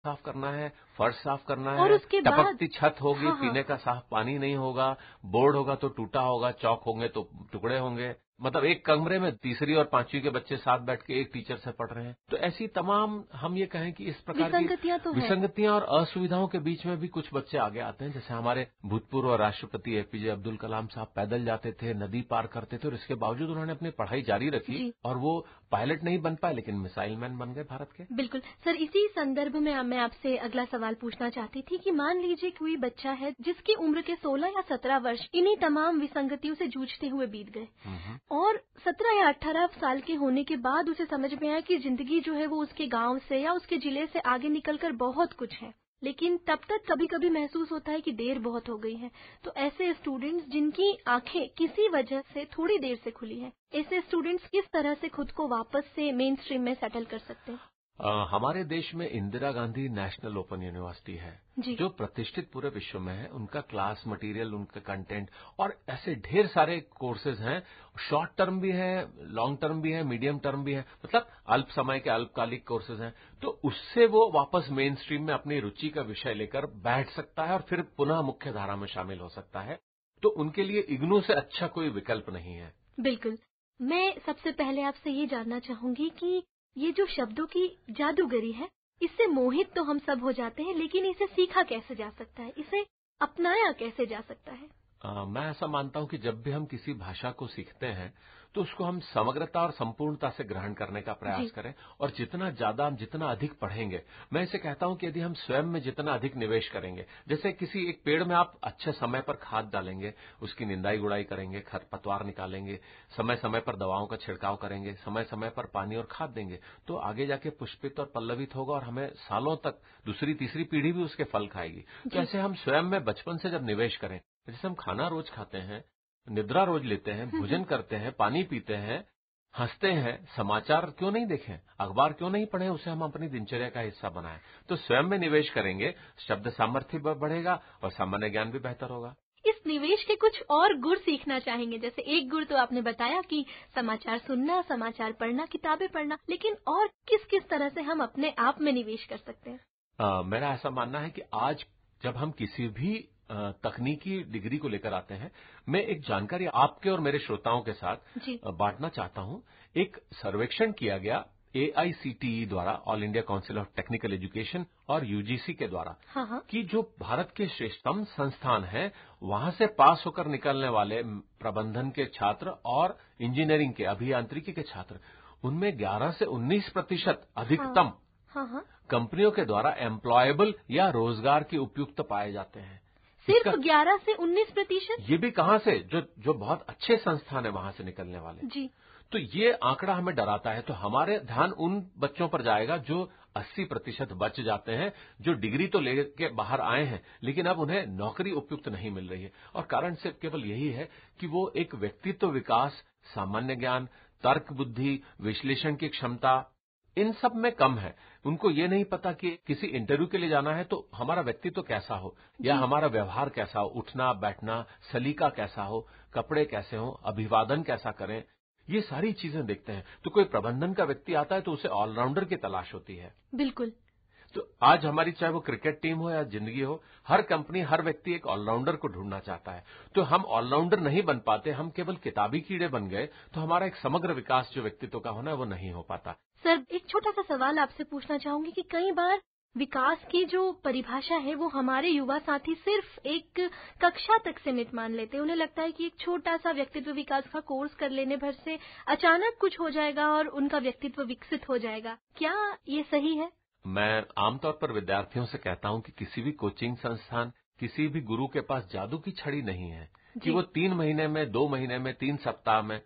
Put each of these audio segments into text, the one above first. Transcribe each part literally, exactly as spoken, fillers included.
साफ करना है, फर्श साफ करना और है, उसके बाद टपकती छत होगी, हाँ, हाँ। पीने का साफ पानी नहीं होगा, बोर्ड होगा तो टूटा होगा, चौक होंगे तो टुकड़े होंगे। मतलब एक कमरे में तीसरी और पांचवी के बच्चे साथ बैठ के एक टीचर से पढ़ रहे हैं। तो ऐसी तमाम हम ये कहें कि इस प्रकार की विसंगतियां तो हैं। विसंगतियां और असुविधाओं के बीच में भी कुछ बच्चे आगे आते हैं। जैसे हमारे भूतपूर्व राष्ट्रपति एपीजे अब्दुल कलाम साहब पैदल जाते थे, नदी पार करते थे और इसके बावजूद उन्होंने अपनी पढ़ाई जारी रखी जी। और वो पायलट नहीं बन पाए लेकिन मिसाइल मैन बन गए भारत के। बिल्कुल सर, इसी संदर्भ में मैं आपसे अगला सवाल पूछना चाहती थी कि मान लीजिए कोई बच्चा है जिसकी उम्र के सोलह या सत्रह वर्ष इन्हीं तमाम विसंगतियों से जूझते हुए बीत गए और सत्रह या अठारह साल के होने के बाद उसे समझ में आया कि जिंदगी जो है वो उसके गांव से या उसके जिले से आगे निकलकर बहुत कुछ है, लेकिन तब तक कभी कभी महसूस होता है कि देर बहुत हो गई है। तो ऐसे स्टूडेंट्स जिनकी आंखें किसी वजह से थोड़ी देर से खुली हैं, ऐसे स्टूडेंट्स किस तरह से खुद को वापस से मेन स्ट्रीम में सेटल कर सकते हैं? आ, हमारे देश में Indira Gandhi national open university है जो प्रतिष्ठित पूरे विश्व में है। उनका क्लास मटेरियल, उनका कंटेंट और ऐसे ढेर सारे कोर्सेज हैं। शॉर्ट टर्म भी है, लॉन्ग टर्म भी है, मीडियम टर्म भी है, मतलब अल्प समय के अल्पकालिक कोर्सेज हैं। तो उससे वो वापस मेन स्ट्रीम में अपनी रुचि का विषय लेकर बैठ सकता है और फिर पुनः मुख्य धारा में शामिल हो सकता है। तो उनके लिए इग्नू से अच्छा कोई विकल्प नहीं है। बिल्कुल। मैं सबसे पहले आपसे ये जानना चाहूंगी कि ये जो शब्दों की जादूगरी है, इससे मोहित तो हम सब हो जाते हैं, लेकिन इसे सीखा कैसे जा सकता है, इसे अपनाया कैसे जा सकता है? आ, मैं ऐसा मानता हूं कि जब भी हम किसी भाषा को सीखते हैं तो उसको हम समग्रता और संपूर्णता से ग्रहण करने का प्रयास करें और जितना ज्यादा हम जितना अधिक पढ़ेंगे, मैं इसे कहता हूं कि यदि हम स्वयं में जितना अधिक निवेश करेंगे, जैसे किसी एक पेड़ में आप अच्छे समय पर खाद डालेंगे, उसकी निंदाई गुड़ाई करेंगे, खरपतवार निकालेंगे, समय समय पर दवाओं का छिड़काव करेंगे, समय समय पर पानी और खाद देंगे, तो आगे जाके पुष्पित और पल्लवित होगा और हमें सालों तक दूसरी तीसरी पीढ़ी भी उसके फल खाएगी। तो ऐसे हम स्वयं में बचपन से जब निवेश करें, जैसे हम खाना रोज खाते हैं, निद्रा रोज लेते हैं, भोजन करते हैं, पानी पीते हैं, हंसते हैं, समाचार क्यों नहीं देखें, अखबार क्यों नहीं पढ़ें, उसे हम अपनी दिनचर्या का हिस्सा बनाएं। तो स्वयं में निवेश करेंगे, शब्द सामर्थ्य बढ़ेगा और सामान्य ज्ञान भी बेहतर होगा। इस निवेश के कुछ और गुण सीखना चाहेंगे। जैसे एक गुण तो आपने बताया कि समाचार सुनना, समाचार पढ़ना, किताबें पढ़ना, लेकिन और किस किस तरह से हम अपने आप में निवेश कर सकते हैं? आ, मेरा ऐसा मानना है कि आज जब हम किसी भी तकनीकी डिग्री को लेकर आते हैं, मैं एक जानकारी आपके और मेरे श्रोताओं के साथ बांटना चाहता हूं। एक सर्वेक्षण किया गया एआईसीटीई द्वारा, all India council of technical education, और यूजीसी के द्वारा, हाँ हाँ। कि जो भारत के श्रेष्ठतम संस्थान हैं, वहां से पास होकर निकलने वाले प्रबंधन के छात्र और इंजीनियरिंग के, अभियांत्रिकी के छात्र, उनमें ग्यारह से उन्नीस प्रतिशत अधिकतम हाँ हाँ। कंपनियों के द्वारा एम्प्लॉयबल या रोजगार के उपयुक्त पाए जाते हैं। सिर्फ ग्यारह से उन्नीस प्रतिशत? ये भी कहां से, जो जो बहुत अच्छे संस्थान है वहां से निकलने वाले। जी। तो ये आंकड़ा हमें डराता है। तो हमारे ध्यान उन बच्चों पर जाएगा जो अस्सी प्रतिशत बच जाते हैं, जो डिग्री तो लेके बाहर आए हैं लेकिन अब उन्हें नौकरी उपयुक्त नहीं मिल रही है। और कारण सिर्फ केवल यही है कि वो एक व्यक्तित्व विकास, सामान्य ज्ञान, तर्क बुद्धि, विश्लेषण की क्षमता, इन सब में कम है। उनको ये नहीं पता कि किसी इंटरव्यू के लिए जाना है तो हमारा व्यक्तित्व कैसा हो या हमारा व्यवहार कैसा हो, उठना बैठना, सलीका कैसा हो, कपड़े कैसे हो, अभिवादन कैसा करें, ये सारी चीजें देखते हैं। तो कोई प्रबंधन का व्यक्ति आता है तो उसे ऑलराउंडर की तलाश होती है। बिल्कुल। तो आज हमारी, चाहे वो क्रिकेट टीम हो या जिंदगी हो, हर कंपनी, हर व्यक्ति एक ऑलराउंडर को ढूंढना चाहता है। तो हम ऑलराउंडर नहीं बन पाते, हम केवल किताबी कीड़े बन गए, तो हमारा एक समग्र विकास जो व्यक्तित्व का होना है वो नहीं हो पाता। सर, एक छोटा सा सवाल आपसे पूछना चाहूंगी कि कई बार विकास की जो परिभाषा है वो हमारे युवा साथी सिर्फ एक कक्षा तक सीमित मान लेते हैं। उन्हें लगता है कि एक छोटा सा व्यक्तित्व विकास का कोर्स कर लेने भर से अचानक कुछ हो जाएगा और उनका व्यक्तित्व विकसित हो जाएगा। क्या ये सही है? मैं आमतौर पर विद्यार्थियों से कहता हूं कि किसी भी कोचिंग संस्थान, किसी भी गुरु के पास जादू की छड़ी नहीं है कि वो तीन महीने में, दो महीने में, तीन सप्ताह में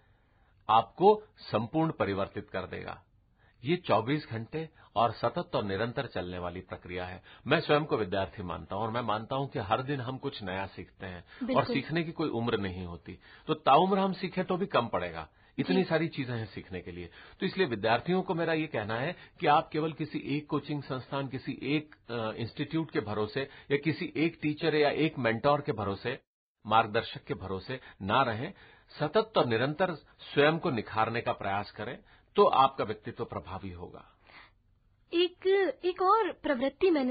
आपको संपूर्ण परिवर्तित कर देगा। ये चौबीस घंटे और सतत और निरंतर चलने वाली प्रक्रिया है। मैं स्वयं को विद्यार्थी मानता हूं और मैं मानता हूं कि हर दिन हम कुछ नया सीखते हैं और सीखने की कोई उम्र नहीं होती। तो ताउम्र हम सीखें तो भी कम पड़ेगा, इतनी सारी चीजें हैं सीखने के लिए। तो इसलिए विद्यार्थियों को मेरा ये कहना है कि आप केवल किसी एक कोचिंग संस्थान, किसी एक इंस्टीट्यूट के भरोसे या किसी एक टीचर या एक मेंटोर के भरोसे, मार्गदर्शक के भरोसे ना रहें। सतत और निरंतर स्वयं को निखारने का प्रयास करें तो आपका व्यक्तित्व प्रभावी होगा। एक एक और प्रवृत्ति मैंने